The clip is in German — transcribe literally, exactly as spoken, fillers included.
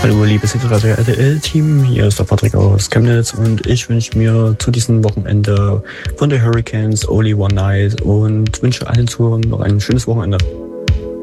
Hallo liebes Hitradio R T L-Team, hier ist der Patrick aus Chemnitz und ich wünsche mir zu diesem Wochenende von The Hurricanes Only One Night und wünsche allen Zuhörern noch ein schönes Wochenende.